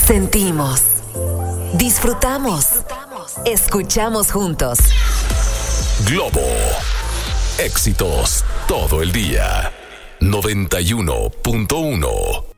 Sentimos, disfrutamos, escuchamos juntos. Globo. Éxitos todo el día. 91.1.